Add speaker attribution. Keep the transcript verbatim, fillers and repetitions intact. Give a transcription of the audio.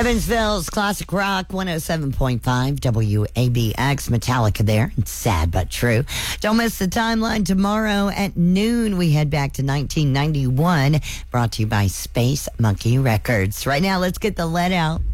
Speaker 1: Evansville's Classic Rock one oh seven point five W A B X. Metallica there. It's sad but true. Don't miss the timeline tomorrow at noon. We head back to nineteen ninety-one. Brought to you by Space Monkey Records. Right now, let's get the let out.